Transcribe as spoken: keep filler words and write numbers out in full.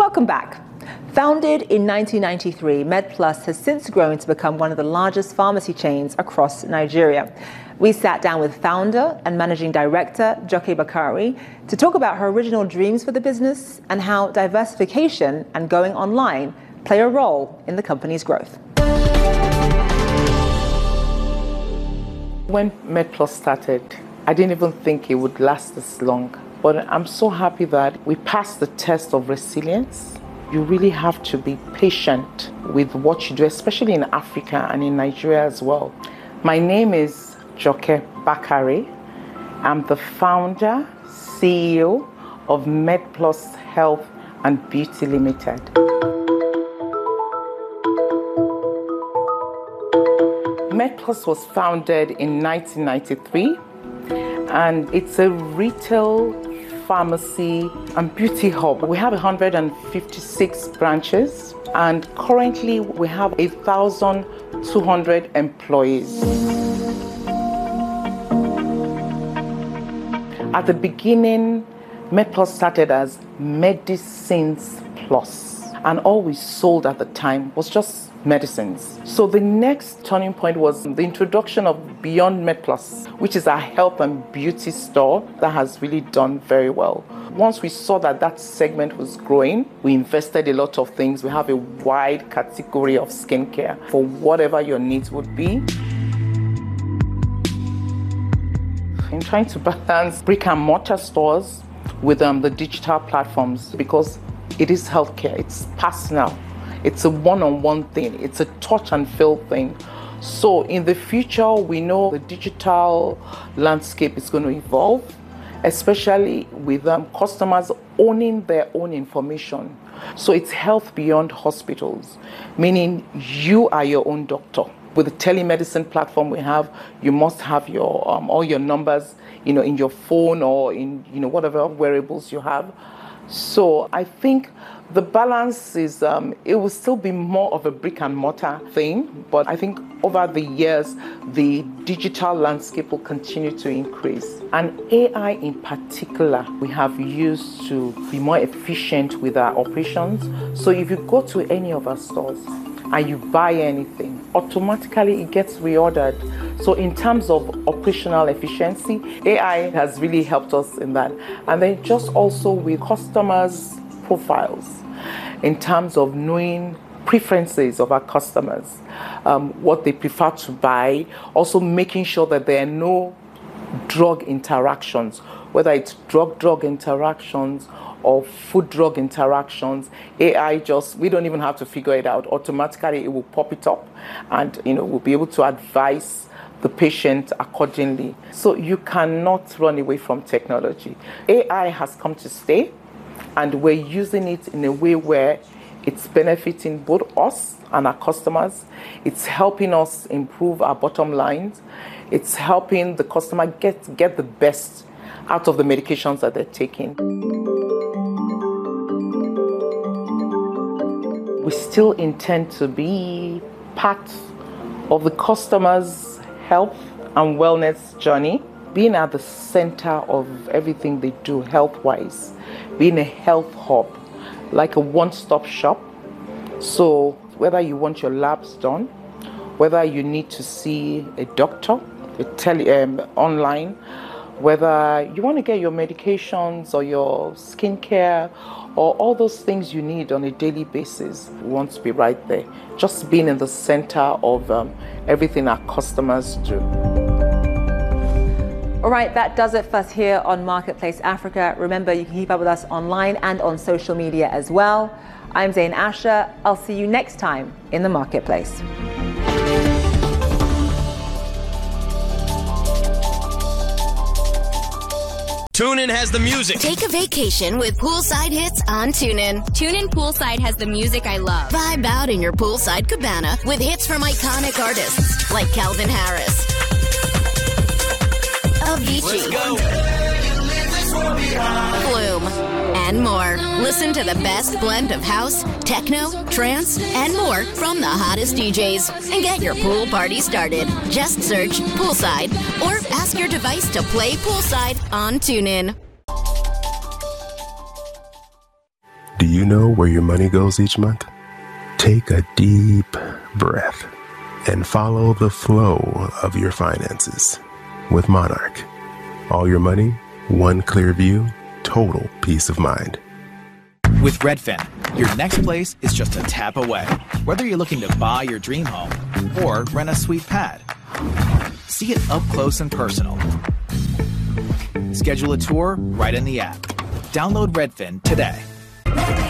Welcome back. Founded in nineteen ninety-three, MedPlus has since grown to become one of the largest pharmacy chains across Nigeria. We sat down with founder and managing director Joke Bakari to talk about her original dreams for the business and how diversification and going online play a role in the company's growth. When MedPlus started, I didn't even think it would last this long. But I'm so happy that we passed the test of resilience. You really have to be patient with what you do, especially in Africa and in Nigeria as well. My name is Joke Bakari. I'm the founder, C E O of MedPlus Health and Beauty Limited. MedPlus was founded in nineteen ninety-three, and it's a retail pharmacy and beauty hub. We have one hundred fifty-six branches, and currently we have one thousand two hundred employees. At the beginning, MedPlus started as Medicines Plus, and all we sold at the time was just medicines. So the next turning point was the introduction of Beyond MedPlus, which is our health and beauty store that has really done very well. Once we saw that that segment was growing, we invested a lot of things. We have a wide category of skincare for whatever your needs would be. In trying to balance brick and mortar stores with um, the digital platforms, because it is healthcare, it's personal. It's a one-on-one thing. It's a touch and feel thing. So in the future, we know the digital landscape is going to evolve, especially with um, customers owning their own information. So it's health beyond hospitals, meaning you are your own doctor. With the telemedicine platform we have, you must have your um, all your numbers, you know, in your phone or in you know whatever wearables you have. So I think the balance is, um, it will still be more of a brick and mortar thing, but I think over the years, the digital landscape will continue to increase. And A I in particular, we have used to be more efficient with our operations. So if you go to any of our stores and you buy anything, automatically it gets reordered. So in terms of operational efficiency, A I has really helped us in that. And then just also with customers' profiles, in terms of knowing preferences of our customers, um, what they prefer to buy, also making sure that there are no drug interactions, whether it's drug-drug interactions or food-drug interactions. A I just, we don't even have to figure it out. Automatically, it will pop it up, and you know we'll be able to advise the patient accordingly. So you cannot run away from technology. A I has come to stay, and we're using it in a way where it's benefiting both us and our customers. It's helping us improve our bottom lines. It's helping the customer get, get the best out of the medications that they're taking. We still intend to be part of the customer's health and wellness journey, being at the center of everything they do health-wise, being a health hub, like a one-stop shop. So whether you want your labs done, whether you need to see a doctor, a tele, um, online, whether you want to get your medications or your skincare or all those things you need on a daily basis, we want to be right there. Just being in the center of um, everything our customers do. All right, that does it for us here on Marketplace Africa. Remember, you can keep up with us online and on social media as well. I'm Zain Asher. I'll see you next time in the Marketplace. TuneIn has the music. Take a vacation with poolside hits on TuneIn. TuneIn Poolside has the music I love. Vibe out in your poolside cabana with hits from iconic artists like Calvin Harris, Avicii, Flume, and more. Listen to the best blend of house, techno, trance, and more from the hottest D Js. And get your pool party started. Just search Poolside or ask your device to play Poolside on TuneIn. Do you know where your money goes each month? Take a deep breath and follow the flow of your finances with Monarch. All your money, one clear view, total peace of mind. With Redfin, your next place is just a tap away. Whether you're looking to buy your dream home or rent a sweet pad, see it up close and personal. Schedule a tour right in the app. Download Redfin today.